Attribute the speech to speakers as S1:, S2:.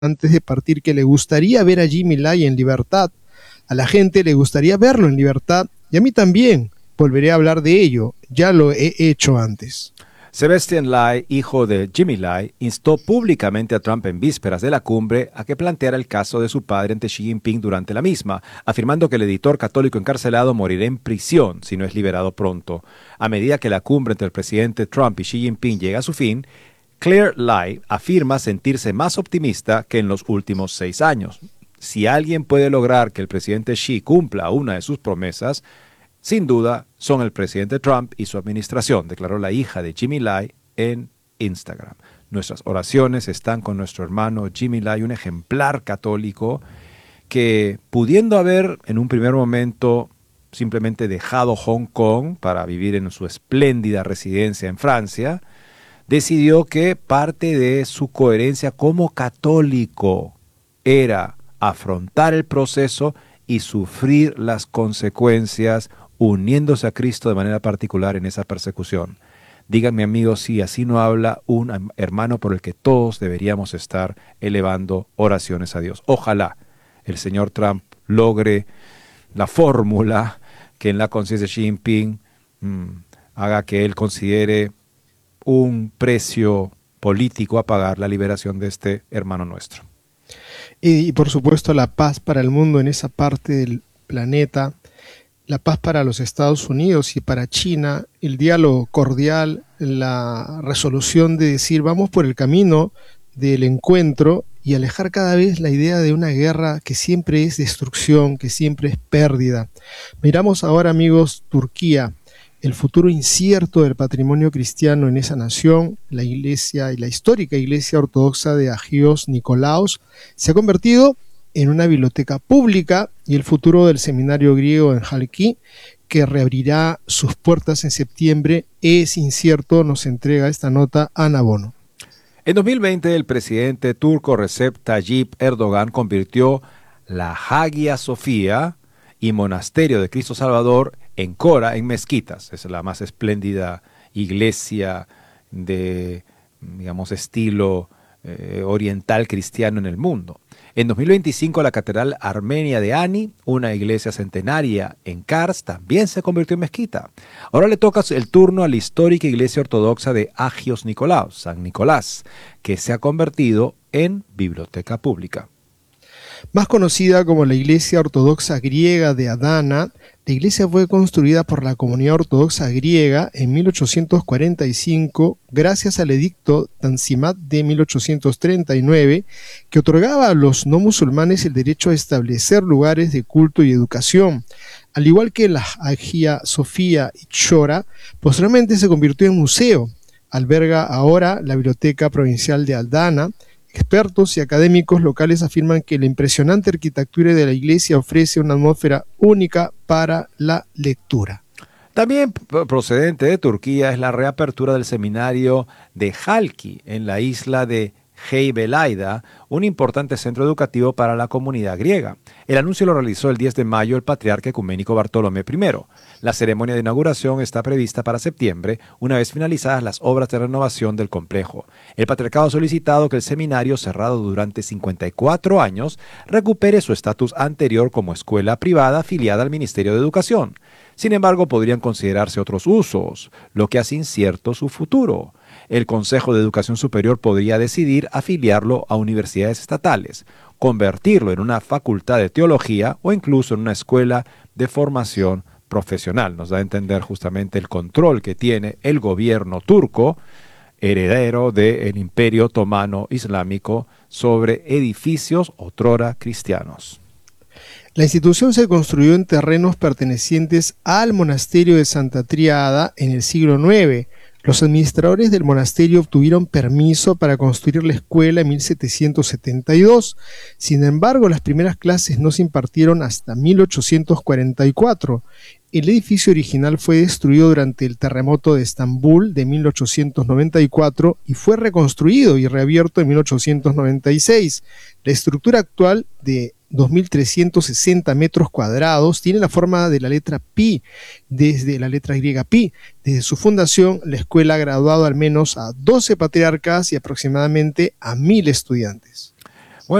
S1: antes de partir que le gustaría ver a Jimmy Lai en libertad. A la gente le gustaría verlo en libertad y a mí también. Volveré a hablar de ello, ya lo he hecho antes.
S2: Sebastian Lai, hijo de Jimmy Lai, instó públicamente a Trump en vísperas de la cumbre a que planteara el caso de su padre ante Xi Jinping durante la misma, afirmando que el editor católico encarcelado morirá en prisión si no es liberado pronto. A medida que la cumbre entre el presidente Trump y Xi Jinping llega a su fin, Claire Lai afirma sentirse más optimista que en los últimos 6 años. Si alguien puede lograr que el presidente Xi cumpla una de sus promesas, sin duda son el presidente Trump y su administración, declaró la hija de Jimmy Lai en Instagram. Nuestras oraciones están con nuestro hermano Jimmy Lai, un ejemplar católico que, pudiendo haber en un primer momento simplemente dejado Hong Kong para vivir en su espléndida residencia en Francia, decidió que parte de su coherencia como católico era afrontar el proceso y sufrir las consecuencias, uniéndose a Cristo de manera particular en esa persecución. Díganme, amigos, si así no habla un hermano por el que todos deberíamos estar elevando oraciones a Dios. Ojalá el señor Trump logre la fórmula que en la conciencia de Xi Jinping haga que él considere un precio político a pagar la liberación de este hermano nuestro.
S1: Y por supuesto la paz para el mundo en esa parte del planeta, la paz para los Estados Unidos y para China, el diálogo cordial, la resolución de decir vamos por el camino del encuentro y alejar cada vez la idea de una guerra que siempre es destrucción, que siempre es pérdida. Miramos ahora, amigos, Turquía, el futuro incierto del patrimonio cristiano en esa nación. La iglesia y la histórica iglesia ortodoxa de Agios Nikolaos se ha convertido en una biblioteca pública y el futuro del seminario griego en Halki, que reabrirá sus puertas en septiembre, es incierto, nos entrega esta nota Ana Bono.
S2: En 2020, el presidente turco Recep Tayyip Erdogan convirtió la Hagia Sofía y Monasterio de Cristo Salvador en Cora en mezquitas. Es la más espléndida iglesia de, digamos, estilo oriental cristiano en el mundo. En 2025, la Catedral Armenia de Ani, una iglesia centenaria en Kars, también se convirtió en mezquita. Ahora le toca el turno a la histórica iglesia ortodoxa de Agios Nikolaos, San Nicolás, que se ha convertido en biblioteca pública.
S1: Más conocida como la Iglesia Ortodoxa Griega de Adana, la iglesia fue construida por la comunidad ortodoxa griega en 1845 gracias al edicto Tanzimat de 1839 que otorgaba a los no musulmanes el derecho a establecer lugares de culto y educación. Al igual que la Hagia Sofía y Chora, posteriormente se convirtió en museo. Alberga ahora la Biblioteca Provincial de Adana. Expertos y académicos locales afirman que la impresionante arquitectura de la iglesia ofrece una atmósfera única para la lectura.
S2: También procedente de Turquía es la reapertura del seminario de Halki en la isla de Heybeliada, un importante centro educativo para la comunidad griega. El anuncio lo realizó el 10 de mayo el patriarca ecuménico Bartolomé I. La ceremonia de inauguración está prevista para septiembre, una vez finalizadas las obras de renovación del complejo. El patriarcado ha solicitado que el seminario, cerrado durante 54 años, recupere su estatus anterior como escuela privada afiliada al Ministerio de Educación. Sin embargo, podrían considerarse otros usos, lo que hace incierto su futuro. El Consejo de Educación Superior podría decidir afiliarlo a universidades estatales, convertirlo en una facultad de teología o incluso en una escuela de formación profesional. Nos da a entender justamente el control que tiene el gobierno turco, heredero del Imperio Otomano Islámico, sobre edificios otrora cristianos.
S1: La institución se construyó en terrenos pertenecientes al monasterio de Santa Tríada en el siglo IX. Los administradores del monasterio obtuvieron permiso para construir la escuela en 1772. Sin embargo, las primeras clases no se impartieron hasta 1844. El edificio original fue destruido durante el terremoto de Estambul de 1894 y fue reconstruido y reabierto en 1896. La estructura actual de 2.360 metros cuadrados, tiene la forma de la letra pi, desde la letra griega pi. Desde su fundación, la escuela ha graduado al menos a 12 patriarcas y aproximadamente a 1.000 estudiantes.